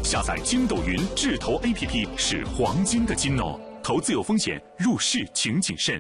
下载筋斗云智投 APP 是黄金的金哦，投资有风险，入市请谨慎。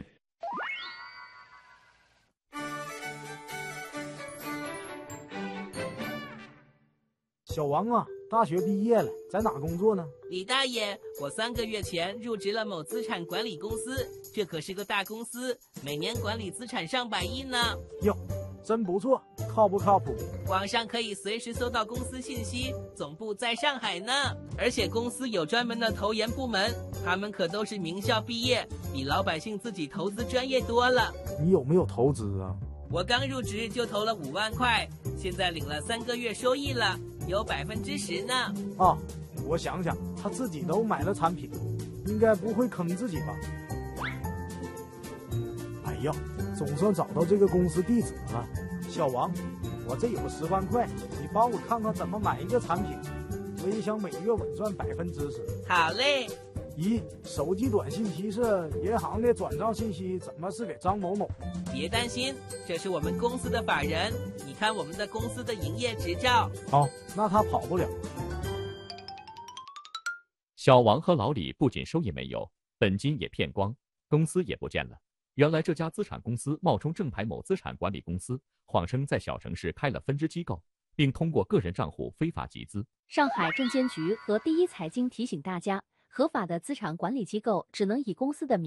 小王啊，大学毕业了，在哪工作呢？ 李大爷，我3个月前入职了某资产管理公司，这可是个大公司，每年管理资产上百亿呢。 哟，真不错，靠不靠谱？ 网上可以随时搜到公司信息，总部在上海呢。而且公司有专门的投研部门，他们可都是名校毕业，比老百姓自己投资专业多了。 你有没有投资啊？ 我刚入职就投了5万块，现在领了3个月收益了，有10%呢。 啊，我想想，他自己都买了产品，应该不会坑自己吧？哎呀，总算找到这个公司地址了。小王，我这有10万块，你帮我看看怎么买一个产品，我也想每月稳赚10%。 好嘞。 咦，手机短信提示银行的转账信息怎么是给张某某？ 别担心，这是我们公司的法人，你看我们的公司的营业执照。 哦，那他跑不了。 小王和老李不仅收益没有，本金也骗光，公司也不见了。原来这家资产公司冒充正牌某资产管理公司，谎称在小城市开了分支机构，并通过个人账户非法集资。 上海证监局和第一财经提醒大家，合法的资产管理机构只能以公司的名